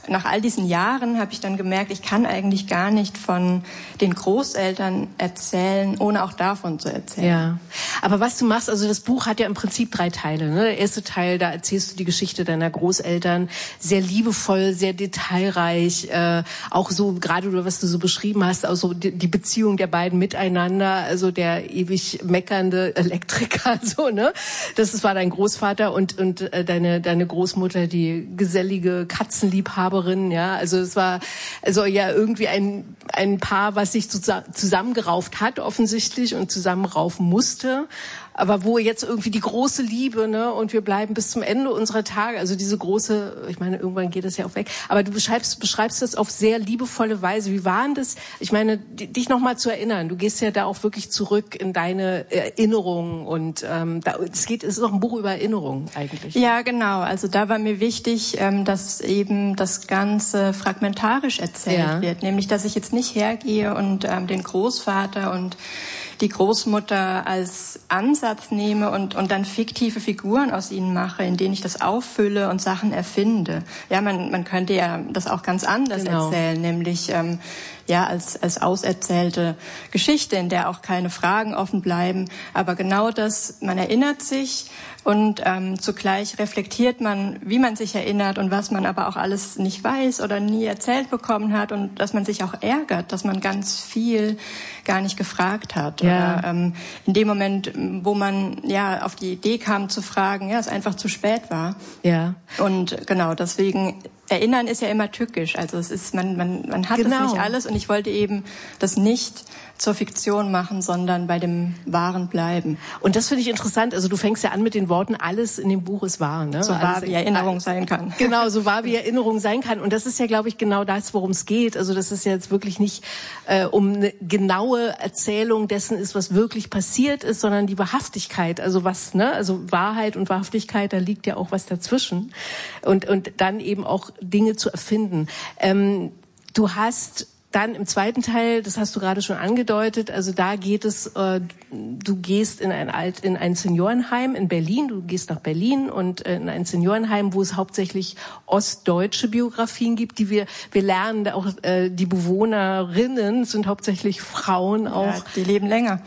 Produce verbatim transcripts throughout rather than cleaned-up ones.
nach all diesen Jahren habe ich dann gemerkt, ich kann eigentlich gar nicht von den Großeltern erzählen, ohne auch davon zu erzählen. Ja, aber was du machst, also das Buch hat ja im Prinzip drei Teile. Ne? Der erste Teil, da erzählst du die Geschichte deiner Großeltern, sehr liebevoll, sehr detailreich, äh, auch so gerade was du so beschrieben hast, auch so die, die Beziehung der beiden miteinander, also der ewig meckernde Elektriker, so ne, das war dein Großvater und und äh, deine deine Großmutter, die gesellige Katzenliebhaberin, ja, also es war also ja irgendwie ein ein Paar, was sich zusammengerauft hat offensichtlich und zusammenraufen musste. Aber wo jetzt irgendwie die große Liebe, ne, und wir bleiben bis zum Ende unserer Tage, also diese große, ich meine, irgendwann geht das ja auch weg, aber du beschreibst, beschreibst das auf sehr liebevolle Weise. Wie war denn das? Ich meine, dich nochmal zu erinnern, du gehst ja da auch wirklich zurück in deine Erinnerungen und ähm, da, es geht, es ist auch ein Buch über Erinnerungen eigentlich. Ja, genau, also da war mir wichtig, ähm, dass eben das Ganze fragmentarisch erzählt ja. wird, nämlich, dass ich jetzt nicht hergehe und ähm, den Großvater und die Großmutter als Ansatz nehme und, und dann fiktive Figuren aus ihnen mache, in denen ich das auffülle und Sachen erfinde. Ja, man, man könnte ja das auch ganz anders genau. erzählen, nämlich ähm, ja als, als auserzählte Geschichte, in der auch keine Fragen offen bleiben. Aber genau das, man erinnert sich und ähm, zugleich reflektiert man, wie man sich erinnert und was man aber auch alles nicht weiß oder nie erzählt bekommen hat und dass man sich auch ärgert, dass man ganz viel gar nicht gefragt hat. Ja. Oder ähm, in dem Moment, wo man ja auf die Idee kam zu fragen, ja, es einfach zu spät war. Ja. Und genau, deswegen Erinnern ist ja immer tückisch, also es ist man man man hat genau. das nicht alles und ich wollte eben das nicht zur Fiktion machen, sondern bei dem Wahren bleiben. Und das finde ich interessant, also du fängst ja an mit den Worten, alles in dem Buch ist wahr, ne? So wahr alles, wie Erinnerung sein kann. Genau, so wahr wie Erinnerung sein kann und das ist ja, glaube ich, genau das, worum es geht. Also das ist ja jetzt wirklich nicht äh, um eine genaue Erzählung dessen ist, was wirklich passiert ist, sondern die Wahrhaftigkeit, also was, ne, also Wahrheit und Wahrhaftigkeit, da liegt ja auch was dazwischen und und dann eben auch Dinge zu erfinden. Ähm, du hast dann im zweiten Teil, das hast du gerade schon angedeutet, also da geht es, äh, du gehst in ein Alt, in ein Seniorenheim in Berlin, du gehst nach Berlin und äh, in ein Seniorenheim, wo es hauptsächlich ostdeutsche Biografien gibt, die wir, wir lernen auch, äh, die Bewohnerinnen sind hauptsächlich Frauen auch. Ja, die leben länger.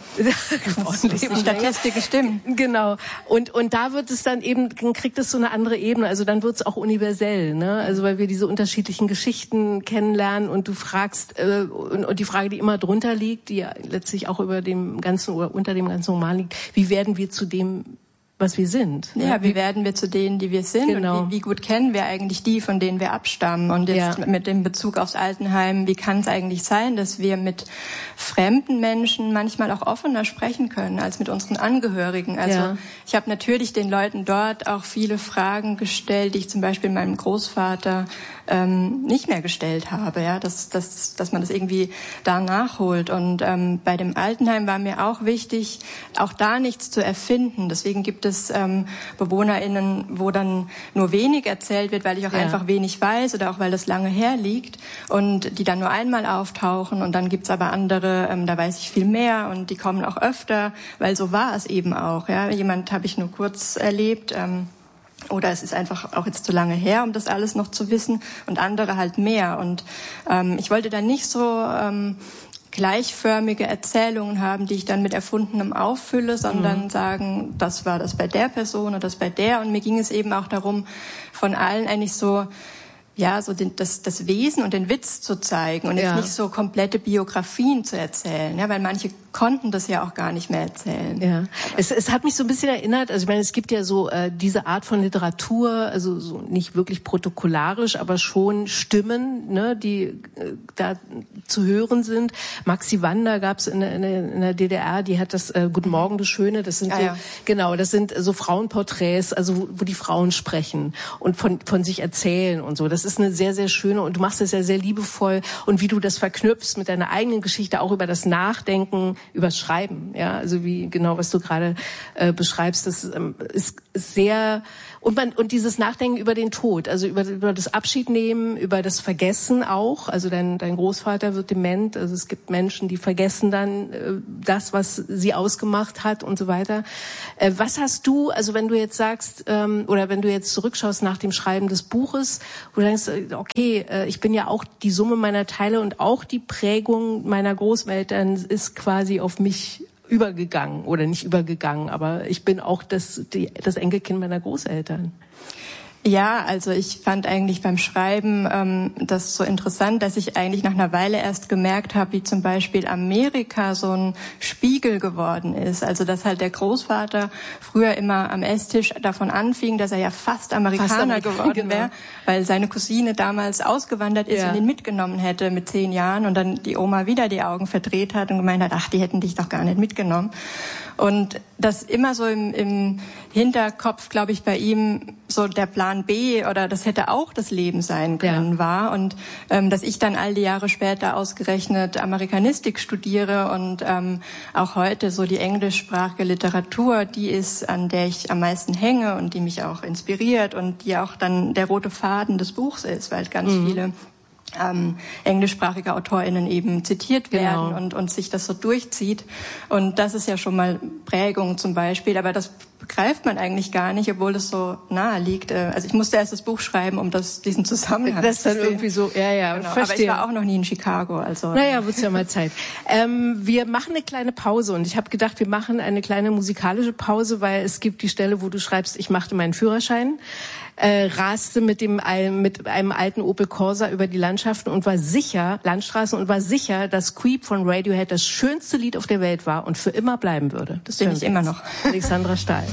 Die Statistiken stimmen. Genau. Und, und da wird es dann eben, dann kriegt es so eine andere Ebene, also dann wird es auch universell, ne, also weil wir diese unterschiedlichen Geschichten kennenlernen und du fragst, und die Frage, die immer drunter liegt, die ja letztlich auch über dem ganzen oder unter dem ganzen Roman liegt, wie werden wir zu dem, was wir sind? Ja, wie werden wir zu denen, die wir sind? Genau. Und wie, wie gut kennen wir eigentlich die, von denen wir abstammen? Und jetzt ja. mit dem Bezug aufs Altenheim, wie kann es eigentlich sein, dass wir mit fremden Menschen manchmal auch offener sprechen können als mit unseren Angehörigen? Also ja. ich habe natürlich den Leuten dort auch viele Fragen gestellt, die ich zum Beispiel meinem Großvater ähm, nicht mehr gestellt habe, ja, dass, dass, dass man das irgendwie da nachholt. Und ähm, bei dem Altenheim war mir auch wichtig, auch da nichts zu erfinden. Deswegen gibt es ähm, BewohnerInnen, wo dann nur wenig erzählt wird, weil ich auch ja. einfach wenig weiß oder auch weil das lange her liegt und die dann nur einmal auftauchen. Und dann gibt's aber andere, ähm, da weiß ich viel mehr und die kommen auch öfter, weil so war es eben auch. Ja, jemand habe ich nur kurz erlebt. Ähm, Oder es ist einfach auch jetzt zu lange her, um das alles noch zu wissen und andere halt mehr. Und ähm, ich wollte da nicht so ähm, gleichförmige Erzählungen haben, die ich dann mit Erfundenem auffülle, sondern mhm. sagen, das war das bei der Person und das bei der. Und mir ging es eben auch darum, von allen eigentlich so ja, so den, das, das Wesen und den Witz zu zeigen und jetzt ja. nicht so komplette Biografien zu erzählen, ja, weil manche konnten das ja auch gar nicht mehr erzählen. Ja, es, es hat mich so ein bisschen erinnert, also ich meine, es gibt ja so äh, diese Art von Literatur, also so nicht wirklich protokollarisch, aber schon Stimmen, ne, die äh, da zu hören sind. Maxi Wander gab es in, in, in der D D R, die hat das äh, Guten Morgen, du Schöne, das sind ja, so, ja. genau, das sind so Frauenporträts, also wo, wo die Frauen sprechen und von von sich erzählen und so. Das ist eine sehr, sehr schöne und du machst es ja sehr liebevoll und wie du das verknüpfst mit deiner eigenen Geschichte, auch über das Nachdenken, übers Schreiben, ja, also wie genau, was du gerade äh, beschreibst, das ähm, ist, ist sehr und man und dieses Nachdenken über den Tod, also über, über das Abschiednehmen, über das Vergessen auch, also dein dein Großvater wird dement, also es gibt Menschen, die vergessen dann äh, das, was sie ausgemacht hat und so weiter. Äh, was hast du, also wenn du jetzt sagst ähm, oder wenn du jetzt zurückschaust nach dem Schreiben des Buches, wo du denkst, okay, ich bin ja auch die Summe meiner Teile und auch die Prägung meiner Großeltern ist quasi auf mich übergegangen oder nicht übergegangen, aber ich bin auch das, die, das Enkelkind meiner Großeltern. Ja, also ich fand eigentlich beim Schreiben ähm, das so interessant, dass ich eigentlich nach einer Weile erst gemerkt habe, wie zum Beispiel Amerika so ein Spiegel geworden ist. Also dass halt der Großvater früher immer am Esstisch davon anfing, dass er ja fast Amerikaner, fast Amerikaner geworden wäre, genau. Weil seine Cousine damals ausgewandert ist, ja, und ihn mitgenommen hätte mit zehn Jahren und dann die Oma wieder die Augen verdreht hat und gemeint hat, ach, die hätten dich doch gar nicht mitgenommen. Und das immer so im, im Hinterkopf, glaube ich, bei ihm so der Plan B oder das hätte auch das Leben sein können, ja, war. Und ähm, dass ich dann all die Jahre später ausgerechnet Amerikanistik studiere und ähm, auch heute so die englischsprachige Literatur, die ist, an der ich am meisten hänge und die mich auch inspiriert und die auch dann der rote Faden des Buchs ist, weil ganz mhm. viele Ähm, englischsprachige AutorInnen eben zitiert werden, genau, und, und sich das so durchzieht. Und das ist ja schon mal Prägung zum Beispiel, aber das begreift man eigentlich gar nicht, obwohl es so nahe liegt. Also ich musste erst das Buch schreiben, um das, diesen Zusammenhang das zu sehen. Das dann irgendwie so, ja, ja, genau. Verstehe. Aber ich war auch noch nie in Chicago, also. Naja, wird's ja mal Zeit. Ähm, wir machen eine kleine Pause und ich habe gedacht, wir machen eine kleine musikalische Pause, weil es gibt die Stelle, wo du schreibst, ich machte meinen Führerschein. Äh, raste mit dem mit einem alten Opel Corsa über die Landschaften und war sicher, Landstraßen, und war sicher, dass Creep von Radiohead das schönste Lied auf der Welt war und für immer bleiben würde. Das bin ich immer noch. Alexandra Stahl.